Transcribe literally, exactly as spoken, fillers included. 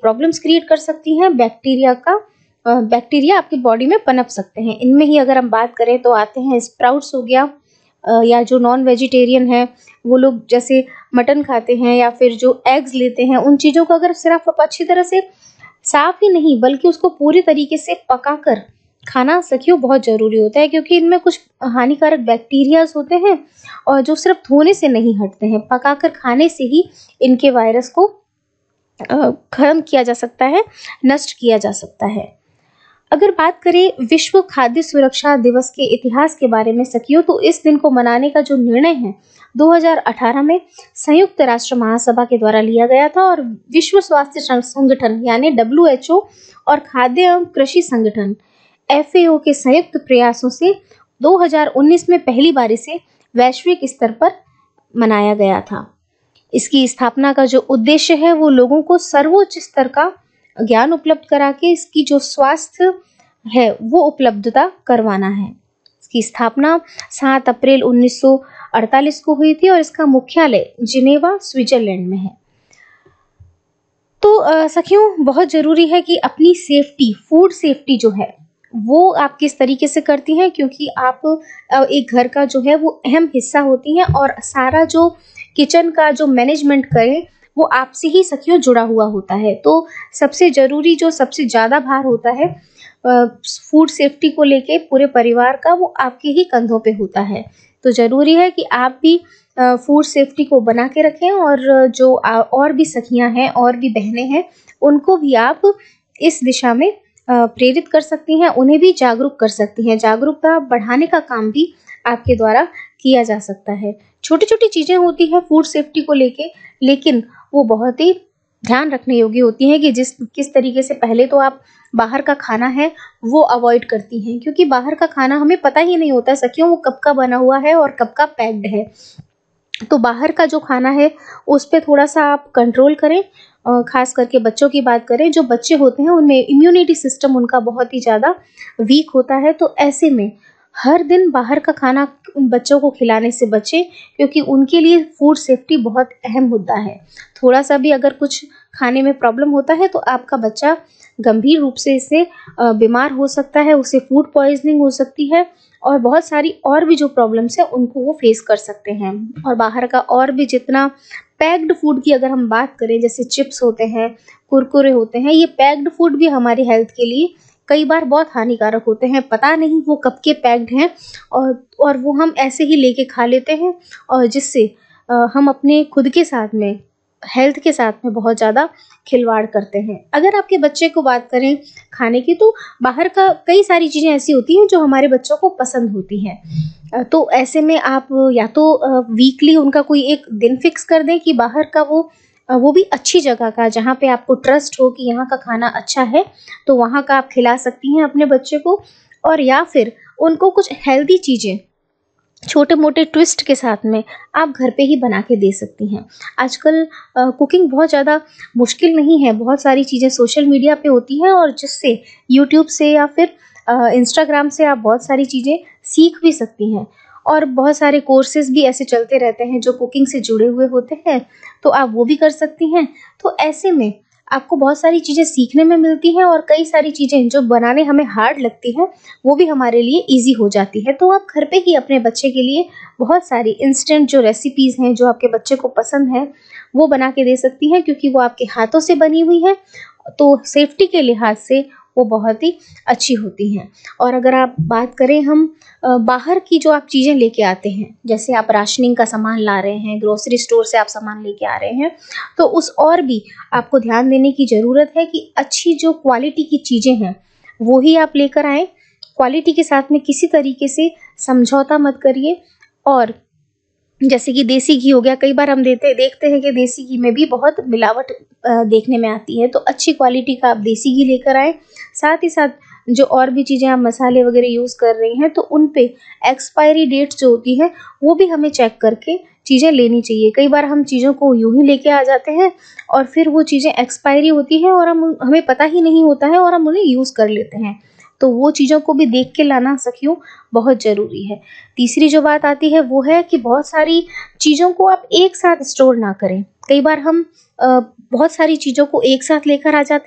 Problems create कर सकती हैं। बैक्टीरिया का बैक्टीरिया आपकी बॉडी में पनप सकते हैं। इनमें ही अगर हम बात करें तो आते हैं स्प्राउट्स हो गया, या जो नॉन वेजिटेरियन है वो लोग जैसे मटन खाते हैं या फिर जो एग्स लेते हैं, उन चीज़ों को अगर सिर्फ आप अच्छी तरह से साफ ही नहीं बल्कि उसको पूरी तरीके से पकाकर खाना सखियों बहुत ज़रूरी होता है, क्योंकि इनमें कुछ हानिकारक बैक्टीरियाज होते हैं और जो सिर्फ धोने से नहीं हटते हैं, पकाकर खाने से ही इनके वायरस को खत्म किया जा सकता है, नष्ट किया जा सकता है। अगर बात करें विश्व खाद्य सुरक्षा दिवस के इतिहास के बारे में सखियों, तो इस दिन को मनाने का जो निर्णय है दो हज़ार अठारह में संयुक्त राष्ट्र महासभा के द्वारा लिया गया था, और विश्व स्वास्थ्य संगठन यानी डब्ल्यू एच ओ और खाद्य एवं कृषि संगठन एफ ए ओ के संयुक्त प्रयासों से दो हज़ार उन्नीस में पहली बार इसे वैश्विक स्तर पर मनाया गया था। इसकी स्थापना का जो उद्देश्य है वो लोगों को सर्वोच्च स्तर का ज्ञान उपलब्ध करा के इसकी जो स्वास्थ्य है वो उपलब्धता करवाना है। इसकी स्थापना सात अप्रैल उन्नीस सौ अड़तालीस को हुई थी और इसका मुख्यालय जिनेवा स्विट्जरलैंड में है। तो सखियों, बहुत जरूरी है कि अपनी सेफ्टी, फूड सेफ्टी जो है वो आप किस तरीके से करती हैं, क्योंकि आप एक घर का जो है वो अहम हिस्सा होती हैं और सारा जो किचन का जो मैनेजमेंट करें वो आपसे ही सखियों जुड़ा हुआ होता है। तो सबसे जरूरी जो सबसे ज़्यादा भार होता है फूड सेफ्टी को लेके पूरे परिवार का, वो आपके ही कंधों पे होता है। तो ज़रूरी है कि आप भी फूड सेफ्टी को बना के रखें, और जो और भी सखियां हैं और भी बहनें हैं उनको भी आप इस दिशा में प्रेरित कर सकती हैं, उन्हें भी जागरूक कर सकती हैं। जागरूकता बढ़ाने का काम भी आपके द्वारा किया जा सकता है। छोटी छोटी चीज़ें होती हैं फूड सेफ्टी को लेके, लेकिन वो बहुत ही ध्यान रखने योग्य होती हैं कि जिस किस तरीके से पहले तो आप बाहर का खाना है वो अवॉइड करती हैं, क्योंकि बाहर का खाना हमें पता ही नहीं होता सखियों वो कब का बना हुआ है और कब का पैक्ड है। तो बाहर का जो खाना है उस पर थोड़ा सा आप कंट्रोल करें। खास करके बच्चों की बात करें, जो बच्चे होते हैं उनमें इम्यूनिटी सिस्टम उनका बहुत ही ज़्यादा वीक होता है, तो ऐसे में हर दिन बाहर का खाना उन बच्चों को खिलाने से बचें, क्योंकि उनके लिए फूड सेफ्टी बहुत अहम मुद्दा है। थोड़ा सा भी अगर कुछ खाने में प्रॉब्लम होता है तो आपका बच्चा गंभीर रूप से इससे बीमार हो सकता है, उसे फूड पॉइजनिंग हो सकती है और बहुत सारी और भी जो प्रॉब्लम्स है उनको वो फेस कर सकते हैं। और बाहर का और भी जितना पैक्ड फूड की अगर हम बात करें, जैसे चिप्स होते हैं, कुरकुरे होते हैं, ये पैक्ड फूड भी हमारी हेल्थ के लिए कई बार बहुत हानिकारक होते हैं। पता नहीं वो कब के पैक्ड हैं और और वो हम ऐसे ही लेके खा लेते हैं, और जिससे हम अपने खुद के साथ में, हेल्थ के साथ में बहुत ज़्यादा खिलवाड़ करते हैं। अगर आपके बच्चे को बात करें खाने की, तो बाहर का कई सारी चीज़ें ऐसी होती हैं जो हमारे बच्चों को पसंद होती हैं। तो ऐसे में आप या तो वीकली उनका कोई एक दिन फिक्स कर दें कि बाहर का वो वो भी अच्छी जगह का, जहाँ पे आपको ट्रस्ट हो कि यहाँ का खाना अच्छा है, तो वहाँ का आप खिला सकती हैं अपने बच्चे को। और या फिर उनको कुछ हेल्दी चीज़ें छोटे मोटे ट्विस्ट के साथ में आप घर पे ही बना के दे सकती हैं। आजकल कुकिंग बहुत ज़्यादा मुश्किल नहीं है, बहुत सारी चीज़ें सोशल मीडिया पे होती हैं और जिससे यूट्यूब से या फिर इंस्टाग्राम से आप बहुत सारी चीज़ें सीख भी सकती हैं। और बहुत सारे कोर्सेज भी ऐसे चलते रहते हैं जो कुकिंग से जुड़े हुए होते हैं, तो आप वो भी कर सकती हैं। तो ऐसे में आपको बहुत सारी चीज़ें सीखने में मिलती हैं और कई सारी चीज़ें जो बनाने हमें हार्ड लगती हैं वो भी हमारे लिए इजी हो जाती है। तो आप घर पे ही अपने बच्चे के लिए बहुत सारी इंस्टेंट जो रेसिपीज़ हैं जो आपके बच्चे को पसंद है वो बना के दे सकती हैं, क्योंकि वो आपके हाथों से बनी हुई है, तो सेफ्टी के लिहाज से वो बहुत ही अच्छी होती हैं। और अगर आप बात करें हम बाहर की जो आप चीज़ें लेके आते हैं, जैसे आप राशनिंग का सामान ला रहे हैं, ग्रोसरी स्टोर से आप सामान लेके आ रहे हैं, तो उस और भी आपको ध्यान देने की ज़रूरत है कि अच्छी जो क्वालिटी की चीज़ें हैं वो ही आप लेकर आएँ। क्वालिटी के साथ में किसी तरीके से समझौता मत करिए। और जैसे कि देसी घी हो गया, कई बार हम देते देखते हैं कि देसी घी में भी बहुत मिलावट देखने में आती है, तो अच्छी क्वालिटी का आप देसी घी लेकर आएँ। साथ ही साथ जो और भी चीज़ें आप मसाले वगैरह यूज़ कर रही हैं तो उन पे एक्सपायरी डेट जो होती है वो भी हमें चेक करके चीज़ें लेनी चाहिए। कई बार हम चीज़ों को यूं ही लेके आ जाते हैं और फिर वो चीज़ें एक्सपायरी होती हैं और हम हमें पता ही नहीं होता है और हम उन्हें यूज़ कर लेते हैं, तो वो चीज़ों को भी देख के लाना सखियों बहुत ज़रूरी है। तीसरी जो बात आती है वो है कि बहुत सारी चीज़ों को आप एक साथ स्टोर ना करें। कई बार हम बहुत सारी चीज़ों को एक साथ लेकर आ जाते